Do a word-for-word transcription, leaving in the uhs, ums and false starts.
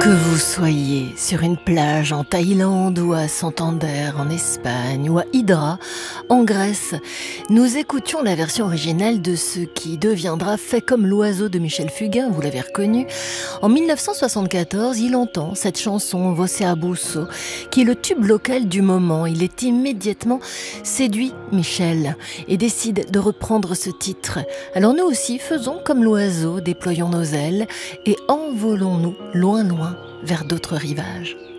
Que vous soyez sur une plage en Thaïlande ou à Santander en Espagne ou à Hydra en Grèce, nous écoutions la version originale de ce qui deviendra Fait comme l'oiseau de Michel Fugain, vous l'avez reconnu. En mille neuf cent soixante-quatorze, il entend cette chanson Você Abuso, qui est le tube local du moment. Il est immédiatement séduit, Michel, et décide de reprendre ce titre. Alors nous aussi, faisons comme l'oiseau, déployons nos ailes et envolons-nous loin loin vers d'autres rivages.